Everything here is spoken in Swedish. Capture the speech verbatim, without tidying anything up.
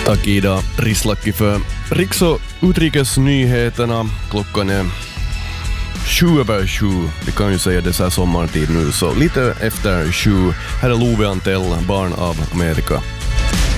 Tack Ida Rislacki för riks- och utrikesnyheterna. Klockan är sju över sju. Vi kan ju säga det så här sommartid nu, så lite efter sju. Här är Love Antell, Barn av Amerika.